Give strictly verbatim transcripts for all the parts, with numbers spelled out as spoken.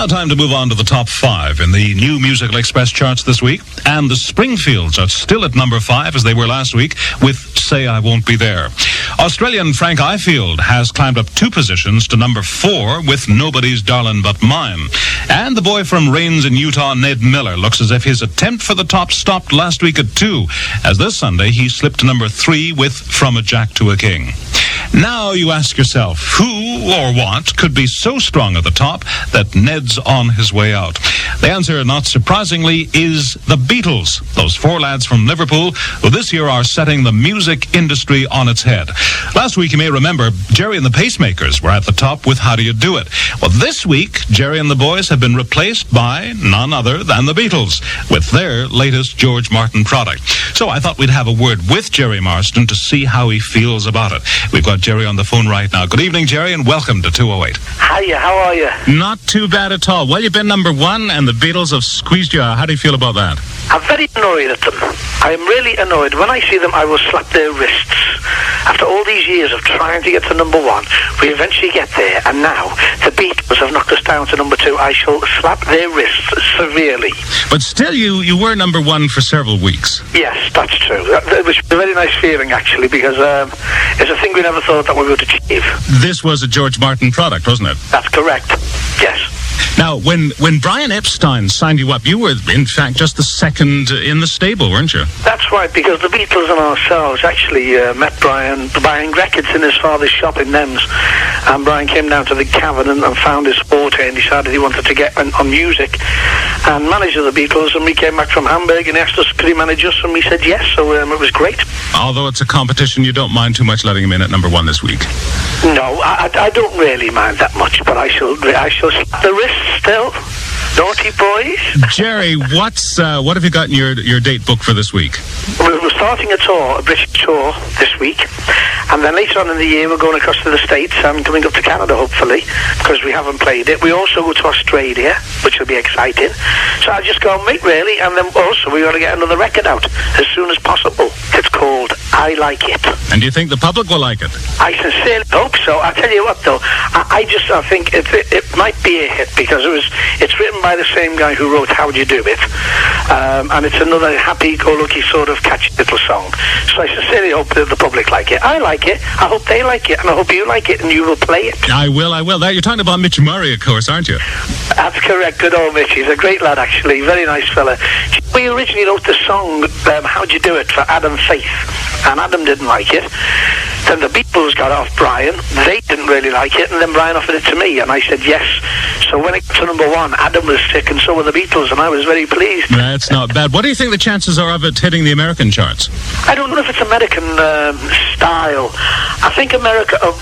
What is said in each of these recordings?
Now time to move on to the top five in the new Musical Express charts this week. And the Springfields are still at number five as they were last week with Say I Won't Be There. Australian Frank Ifield has climbed up two positions to number four with Nobody's Darling But Mine. And the boy from Rains in Utah, Ned Miller, looks as if his attempt for the top stopped last week at two, as this Sunday he slipped to number three with From a Jack to a King. Now you ask yourself, who or what could be so strong at the top that Ned's on his way out? The answer, not surprisingly, is the Beatles. Those four lads from Liverpool, who this year are setting the music industry on its head. Last week, you may remember, Jerry and the Pacemakers were at the top with How Do You Do It? Well, this week, Jerry and the boys have been replaced by none other than the Beatles with their latest George Martin product. So I thought we'd have a word with Jerry Marsden to see how he feels about it. We've got Jerry on the phone right now. Good evening, Jerry, and welcome to two oh eight. Hiya, how are you? Not too bad at all. Well, you've been number one, and the Beatles have squeezed you out. How do you feel about that? I'm very annoyed at them. I am really annoyed. When I see them, I will slap their wrists. After all these years of trying to get to number one, we eventually get there, and now the Beatles have knocked us down to number two. I shall slap their wrists severely. But still, you, you were number one for several weeks. Yes, that's true. It was a very nice feeling, actually, because um, it's a thing we never thought that we would achieve. This was a George Martin product, wasn't it? That's correct. Yes. Now, when, when Brian Epstein signed you up, you were, in fact, just the second in the stable, weren't you? That's right, because the Beatles and ourselves actually uh, met Brian buying records in his father's shop in Nems. And Brian came down to the cavern and, and found his forte and decided he wanted to get on, on music and manage the Beatles. And we came back from Hamburg and asked us, could he manage us? And we said yes, so um, it was great. Although it's a competition, you don't mind too much letting him in at number one this week? No, I, I don't really mind that much, but I shall, I shall slap the wrist still. Naughty boys. Jerry, what's uh, what have you got in your your date book for this week? We're starting a tour, a British tour this week, and then later on in the year we're going across to the States and coming up to Canada, hopefully, because we haven't played it. We also go to Australia, which will be exciting. So I just go, mate, really, and then also we got to get another record out as soon as possible. It's called I Like It. And do you think the public will like it? I sincerely hope so. I tell you what, though, I, I just I think it, it, it might be a hit because it was it's written by the same guy who wrote How Do You Do It, um, and it's another happy-go-lucky sort of catchy little song. So I sincerely hope that the public like it. I like it. I hope they like it, and I hope you like it, and you will play it. I will. I will. Now, you're talking about Mitch Murray, of course, aren't you? That's correct. Good old Mitch. He's a great lad, actually. Very nice fella. We originally wrote the song um, How'd You Do It for Adam Faith, and Adam didn't like it. Then the Beatles got off Brian. They didn't really like it, and then Brian offered it to me, and I said yes. So when it got to number one, Adam was sick, and so were the Beatles, and I was very pleased. That's not bad. What do you think the chances are of it hitting the American charts? I don't know if it's American um, style. I think America, uh,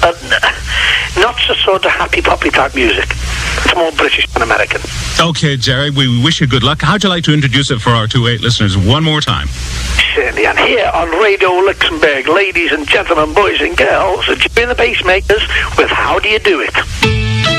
uh, not so sort of happy poppy type music. It's more British than American. Okay, Jerry, we wish you good luck. How'd you like to introduce it for our two eight listeners one more time? Certainly, and here on Radio Luxembourg, ladies and gentlemen, boys and girls, Jerry and the Pacemakers with How Do You Do It?